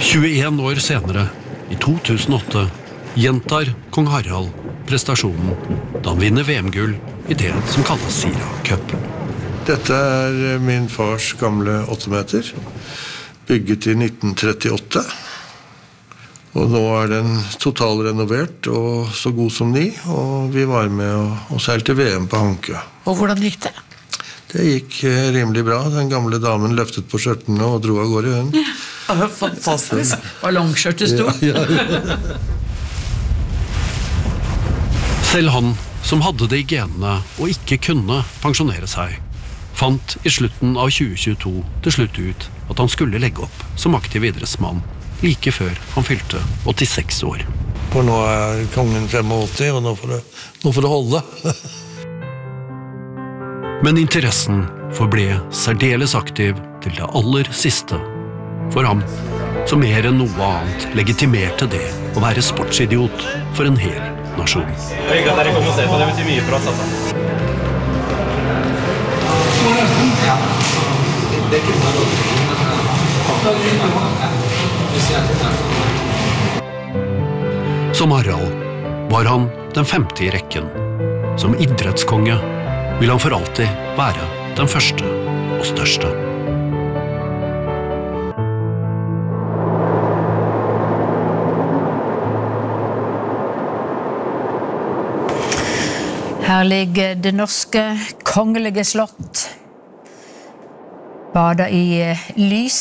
21 år senere, i 2008, gjentar kong Harald prestasjonen da han vinner VM-gull i det som kalles Sira Cup. Dette min fars gamle 8-meter, bygget i 1938. Og nå den totalrenovert og så god som ny, og vi var med og seilte VM på Hankø. Og hvordan gikk det? Det gikk rimelig bra. Den gamle damen løftet på skjørtene og dro av gårde hun. Ja, fantastisk. Ballongskjørtet sto. Ja. Selv han, som hadde det i genene og ikke kunne pensjonere seg, fant i slutten av 2022 til slutt ut at han skulle legge opp som aktiv idrettsmann like før han fylte 86 år. For nå kongen 85, og nå får det holde. Men interessen forble særdeles aktiv til det aller siste. For ham, som mer enn noe annet legitimerte det å være sportsidiot for en hel nasjon. Det er hyggelig at dere kommer og ser på, det betyr mye for oss, altså. Som Harald var han den 5. i rekken. Som idrettskonge vil han for alltid være den første og største. Her ligger det norske kongelige slott, badet i lys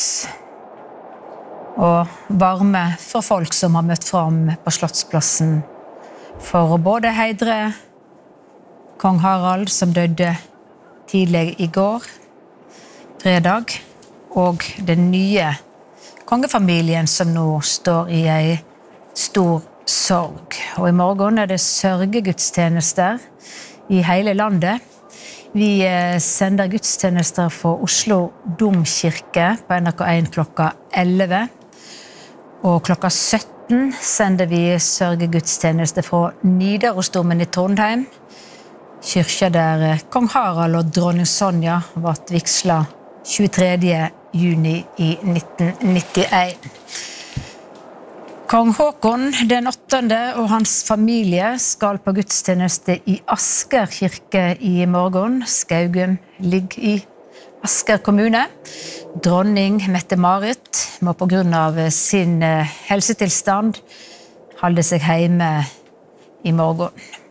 og varme for folk som har møtt fram på Slottsplassen for å både heidre kong Harald, som døde tidlig i går, fredag, og den nye kongefamilien som nå står i en stor sorg. Og i morgen det sørgegudstjenester i hele landet. Vi sender gudstjenester fra Oslo Domkirke på NRK1 klokka 11. Og klokka 17 sender vi sørgegudstjenester fra Nidarosdomen i Trondheim. Kyrkja der kong Harald og dronning Sonja ble vigslet 23. juni i 1991. Kong Håkon den 8. og hans familie skal på gudstjeneste i Asker kirke i morgen. Skaugum ligger i Asker kommune. Dronning Mette-Marit må på grunn av sin helsetilstand holde seg hjemme i morgen.